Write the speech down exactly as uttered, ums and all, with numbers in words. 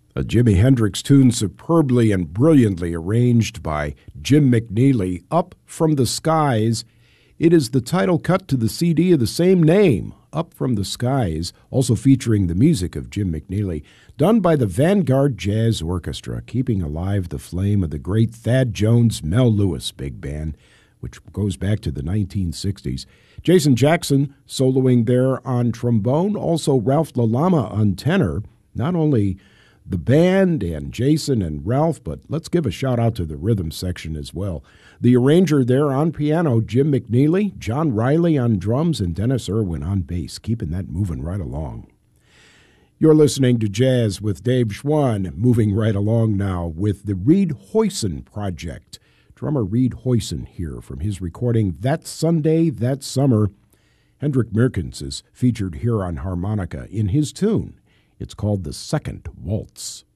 A Jimi Hendrix tune superbly and brilliantly arranged by Jim McNeely, Up From the Skies. It is the title cut to the C D of the same name, Up From the Skies, also featuring the music of Jim McNeely, done by the Vanguard Jazz Orchestra, keeping alive the flame of the great Thad Jones Mel Lewis Big Band, which goes back to the nineteen sixties. Jason Jackson soloing there on trombone, also Ralph LaLama on tenor. Not only the band and Jason and Ralph, but let's give a shout out to the rhythm section as well. The arranger there on piano, Jim McNeely, John Riley on drums, and Dennis Irwin on bass, keeping that moving right along. You're listening to Jazz with Dave Schwann, moving right along now with the Reed Hoyson Project. Drummer Reed Hoyson here from his recording That Sunday, That Summer. Hendrik Meerkens is featured here on harmonica in his tune. It's called The Second Waltz.